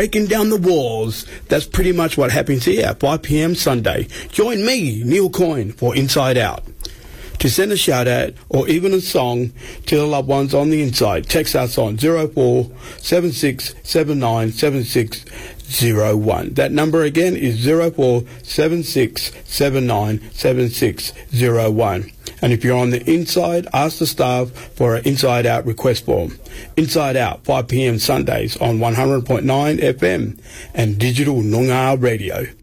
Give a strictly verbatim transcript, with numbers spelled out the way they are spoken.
breaking down the walls. That's pretty much what happens here at five p.m. Sunday. Join me, Neil Coyne, for Inside Out. To send a shout out or even a song to the loved ones on the inside, text us on zero four seven six seven nine seven six zero one. That number again is zero four seven six seven nine seven six zero one. And if you're on the inside, ask the staff for an Inside Out request form. Inside Out, five p.m. Sundays on one hundred point nine F M and Digital Noongar Radio.